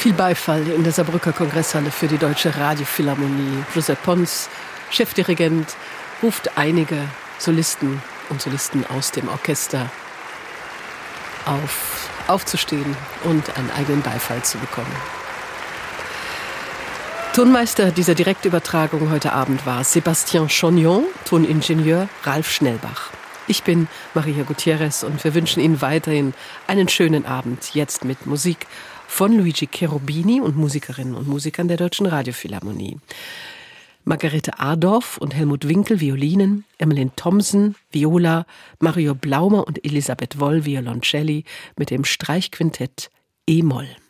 Viel Beifall in der Saarbrücker Kongresshalle für die Deutsche Radiophilharmonie. Josep Pons, Chefdirigent, ruft einige Solisten und Solisten aus dem Orchester auf, aufzustehen und einen eigenen Beifall zu bekommen. Tonmeister dieser Direktübertragung heute Abend war Sébastien Chognon, Toningenieur Ralf Schnellbach. Ich bin Maria Gutierrez und wir wünschen Ihnen weiterhin einen schönen Abend, jetzt mit Musik von Luigi Cherubini und Musikerinnen und Musikern der Deutschen Radiophilharmonie. Margarete Adorf und Helmut Winkel, Violinen, Emmeline Thomsen, Viola, Mario Blaumer und Elisabeth Woll, Violoncelli mit dem Streichquintett E-Moll.